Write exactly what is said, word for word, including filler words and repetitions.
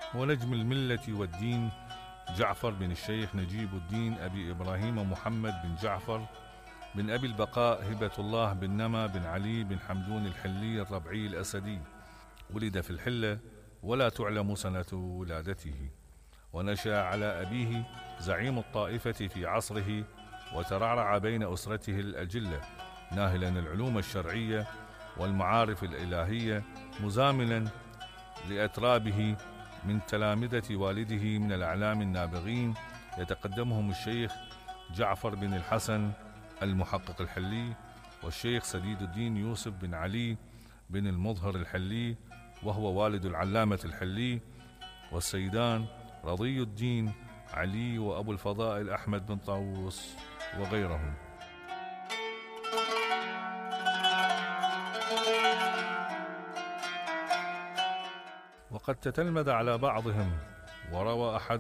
ونجم الملة والدين جعفر بن الشيخ نجيب الدين أبي إبراهيم محمد بن جعفر بن أبي البقاء هبة الله بن نما بن علي بن حمدون الحلي الربعي الأسدي. ولد في الحلة ولا تعلم سنة ولادته، ونشأ على أبيه زعيم الطائفة في عصره، وترعرع بين أسرته الأجلة، ناهلا العلوم الشرعية والمعارف الإلهية، مزاملا لأترابه من تلامذة والده من الأعلام النابغين، يتقدمهم الشيخ جعفر بن الحسن المحقق الحلي، والشيخ سديد الدين يوسف بن علي بن المظهر الحلي وهو والد العلامة الحلي، والسيدان رضي الدين علي وأبو الفضائل أحمد بن طاووس وغيرهم. وقد تتلمذ على بعضهم، وروى أحد